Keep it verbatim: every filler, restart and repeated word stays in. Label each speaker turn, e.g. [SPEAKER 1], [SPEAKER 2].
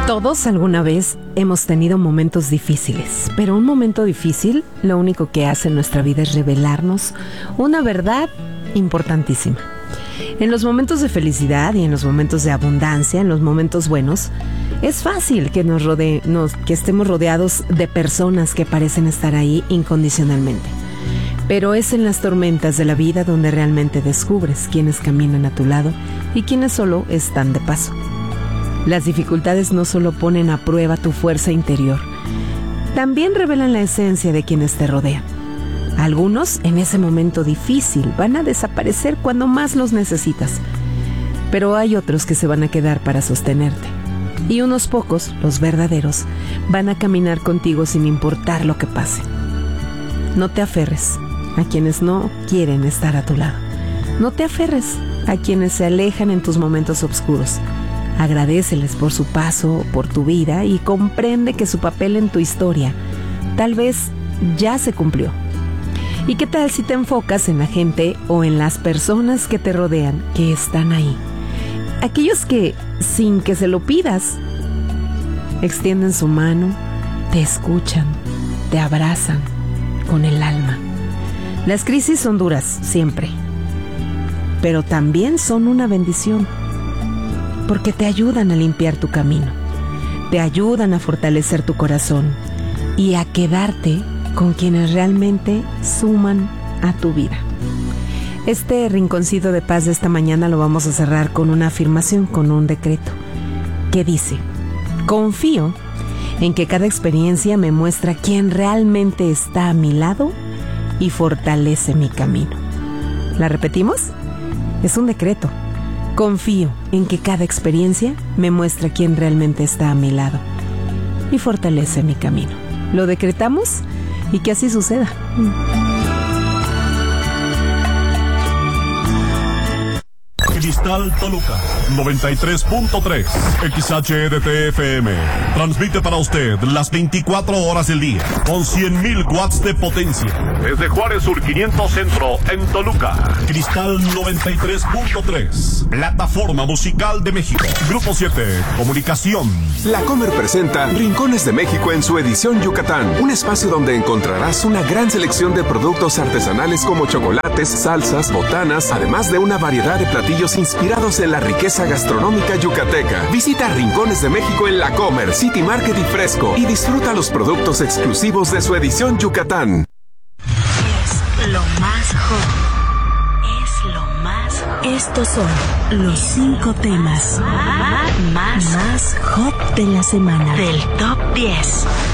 [SPEAKER 1] Todos alguna vez hemos tenido momentos difíciles, pero un momento difícil lo único que hace en nuestra vida es revelarnos una verdad importantísima. En los momentos de felicidad y en los momentos de abundancia, en los momentos buenos, es fácil que nos rodee, nos, que estemos rodeados de personas que parecen estar ahí incondicionalmente. Pero es en las tormentas de la vida donde realmente descubres quiénes caminan a tu lado y quiénes solo están de paso. Las dificultades no solo ponen a prueba tu fuerza interior, también revelan la esencia de quienes te rodean. Algunos en ese momento difícil van a desaparecer cuando más los necesitas, pero hay otros que se van a quedar para sostenerte. Y unos pocos, los verdaderos, van a caminar contigo sin importar lo que pase. No te aferres a quienes no quieren estar a tu lado. No te aferres a quienes se alejan en tus momentos oscuros. Agradéceles por su paso, por tu vida, y comprende que su papel en tu historia tal vez ya se cumplió. ¿Y qué tal si te enfocas en la gente o en las personas que te rodean, que están ahí? Aquellos que, sin que se lo pidas, extienden su mano, te escuchan, te abrazan con el alma. Las crisis son duras, siempre, pero también son una bendición, porque te ayudan a limpiar tu camino, te ayudan a fortalecer tu corazón y a quedarte con quienes realmente suman a tu vida. Este rinconcito de paz de esta mañana lo vamos a cerrar con una afirmación, con un decreto, que dice: confío en que cada experiencia me muestra quién realmente está a mi lado y fortalece mi camino. ¿La repetimos? Es un decreto. Confío en que cada experiencia me muestra quién realmente está a mi lado y fortalece mi camino. Lo decretamos y que así suceda.
[SPEAKER 2] Cristal Toluca noventa y tres punto tres X H D T F M transmite para usted las veinticuatro horas del día con cien mil watts de potencia desde Juárez Sur quinientos Centro en Toluca. Cristal noventa y tres punto tres, plataforma musical de México. Grupo siete, comunicación.
[SPEAKER 3] La Comer presenta Rincones de México en su edición Yucatán, un espacio donde encontrarás una gran selección de productos artesanales como chocolates, salsas, botanas, además de una variedad de platillos inspirados en la riqueza gastronómica yucateca. Visita Rincones de México en La Comer, City Market y Fresco y disfruta los productos exclusivos de su edición Yucatán.
[SPEAKER 4] Es lo más hot. Es lo más hot. Estos son los cinco temas más, más hot de la semana. Del top diez.